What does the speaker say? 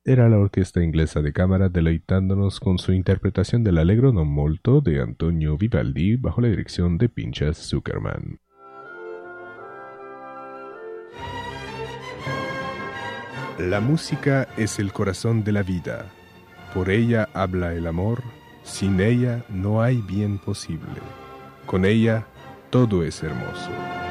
Era la orquesta inglesa de cámara deleitándonos con su interpretación del Allegro non molto de Antonio Vivaldi bajo la dirección de Pinchas Zuckerman. La música es el corazón de la vida. Por ella habla el amor. Sin ella no hay bien posible. Con ella todo es hermoso.